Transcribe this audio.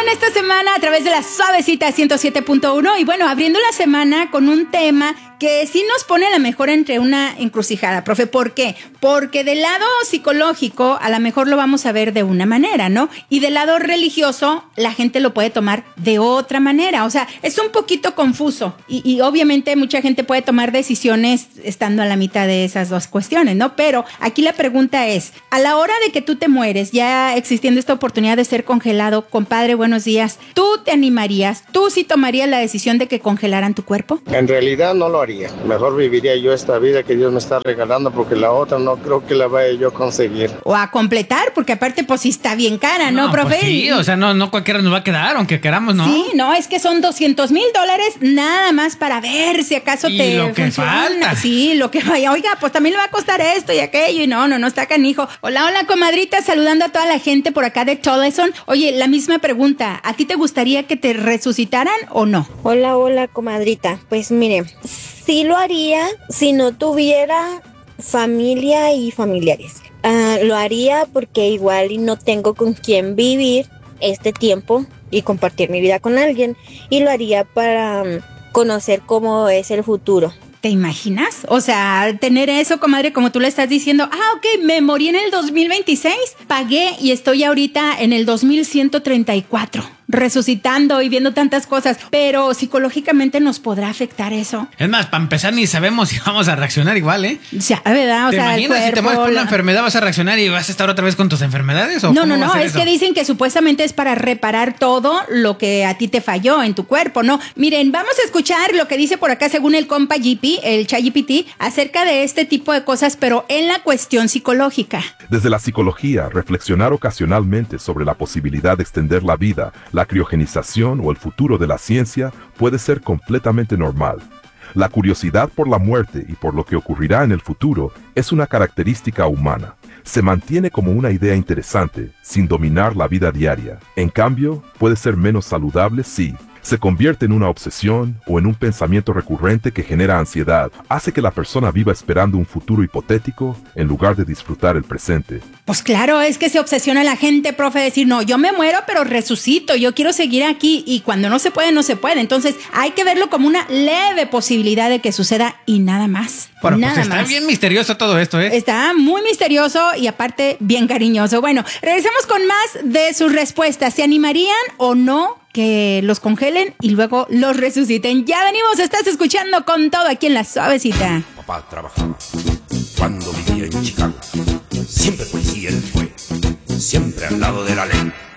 en esta semana a través de la Suavecita 107.1 y bueno, abriendo la semana con un tema que sí nos pone a lo mejor entre una encrucijada, profe. ¿Por qué? Porque del lado psicológico a lo mejor lo vamos a ver de una manera, ¿no? Y del lado religioso la gente lo puede tomar de otra manera. O sea, es un poquito confuso y obviamente mucha gente puede tomar decisiones estando a la mitad de esas dos cuestiones, ¿no? Pero aquí la pregunta es, a la hora de que tú te mueres, ya existiendo esta oportunidad de ser congelado, compadre, buenos días, ¿tú te animarías? ¿Tú sí tomarías la decisión de que congelaran tu cuerpo? En realidad no lo haría. Mejor viviría yo esta vida que Dios me está regalando, porque la otra no creo que la vaya yo a conseguir. O a completar, porque aparte pues sí está bien cara, ¿no, profe? Pues sí, o sea, no cualquiera nos va a quedar, aunque queramos, ¿no? Sí, no, es que son $200,000 nada más para ver si acaso y te lo que funciona. falta. Sí, lo que vaya. Oiga, pues también le va a costar esto y aquello, y no está canijo. Hola, comadrita, saludando a toda la gente por acá de Toleson. Oye, la misma pregunta, ¿a ti te gustaría que te resucitaran o no? Hola, comadrita. Pues mire, sí lo haría si no tuviera familia y familiares. Lo haría porque igual y no tengo con quién vivir este tiempo y compartir mi vida con alguien. Y lo haría para conocer cómo es el futuro. ¿Te imaginas? O sea, tener eso, comadre, como tú le estás diciendo, ok, me morí en el 2026, pagué y estoy ahorita en el 2134, resucitando y viendo tantas cosas, pero psicológicamente nos podrá afectar eso. Es más, para empezar ni sabemos si vamos a reaccionar igual, ¿eh? Ya, ¿verdad? O ¿Te sea, imaginas si te mueres por una enfermedad, vas a reaccionar y vas a estar otra vez con tus enfermedades? ¿O no, es que dicen que supuestamente es para reparar todo lo que a ti te falló en tu cuerpo, ¿no? Miren, vamos a escuchar lo que dice por acá según el compa GP, el ChatGPT, acerca de este tipo de cosas, pero en la cuestión psicológica. Desde la psicología, reflexionar ocasionalmente sobre la posibilidad de extender la vida, la criogenización o el futuro de la ciencia puede ser completamente normal. La curiosidad por la muerte y por lo que ocurrirá en el futuro es una característica humana. Se mantiene como una idea interesante, sin dominar la vida diaria. En cambio, puede ser menos saludable si se convierte en una obsesión o en un pensamiento recurrente que genera ansiedad, hace que la persona viva esperando un futuro hipotético en lugar de disfrutar el presente. Pues claro, es que se obsesiona la gente, profe, decir, no, yo me muero pero resucito, yo quiero seguir aquí, y cuando no se puede, no se puede. Entonces hay que verlo como una leve posibilidad de que suceda y nada más. Bueno, nada pues está más. bien misterioso todo esto, ¿eh? Está muy misterioso y aparte bien cariñoso. Bueno, regresamos con más de sus respuestas. ¿Se animarían o no que los congelen y luego los resuciten? Ya venimos, estás escuchando Con Todo aquí en La Suavecita. Papá trabajaba cuando vivía en Chicago. Siempre policía él fue, siempre al lado de la ley.